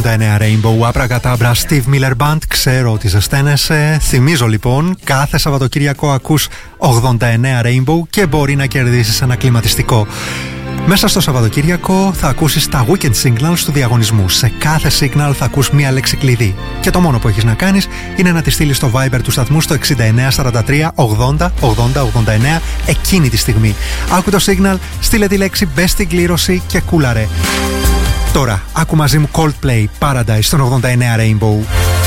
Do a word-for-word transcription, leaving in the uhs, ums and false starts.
ογδόντα εννέα Rainbow, Abracadabra, Steve Miller Band. Ξέρω ότι ζεσταίνεσαι. Θυμίζω λοιπόν, κάθε Σαββατοκύριακο ακούς ογδόντα εννέα Rainbow και μπορεί να κερδίσεις ένα κλιματιστικό. Μέσα στο Σαββατοκύριακο θα ακούσεις τα Weekend Signals του διαγωνισμού. Σε κάθε signal θα ακούς μία λέξη κλειδί. Και το μόνο που έχεις να κάνεις είναι να τη στείλεις στο Viber του σταθμού στο εξήντα εννέα σαράντα τρία ογδόντα ογδόντα ογδόντα εννέα εκείνη τη στιγμή. Άκου το signal, στείλε τη λέξη, μπες στην κλήρωση και κούλαρε. Τώρα, άκου μαζί μου Coldplay Paradise στον ογδόντα εννέα Rainbow.